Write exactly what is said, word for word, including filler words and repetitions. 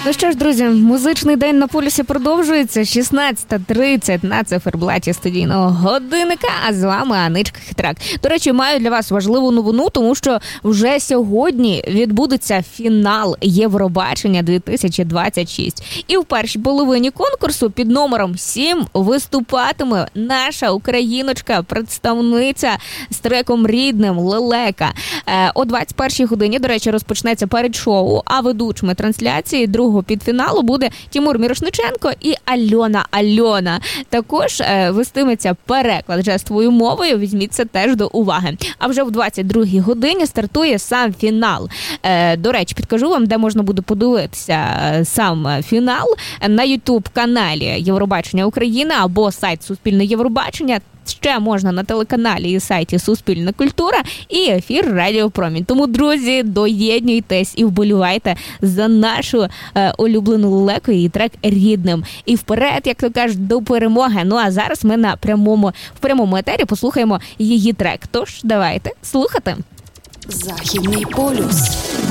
Ну що ж, друзі, музичний день на полюсі продовжується. шістнадцята тридцять на циферблаті студійного годинника. А з вами Аничка Хитрак. До речі, маю для вас важливу новину, тому що вже сьогодні відбудеться фінал Євробачення дві тисячі двадцять шість. І в першій половині конкурсу під номером сім виступатиме наша україночка, представниця з треком рідним Лелека. О двадцять першій годині, до речі, розпочнеться передшоу, а ведучими трансляції другого підфіналу буде Тимур Мірошниченко і Альона Альона. Також е, вестиметься переклад жестовою мовою, візьміть це теж до уваги. А вже в двадцять другій годині стартує сам фінал. Е, до речі, підкажу вам, де можна буде подивитися сам фінал на ютуб-каналі Євробачення Україна або сайт Суспільне Євробачення. Ще можна на телеканалі і сайті Суспільна культура і ефір Радіо Промінь. Тому, друзі, доєднуйтесь і вболівайте за нашу е, улюблену Лелеку і трек рідним. І вперед, як то кажуть, до перемоги. Ну а зараз ми на прямому, в прямому етері послухаємо її трек. Тож, давайте слухати. Західний полюс.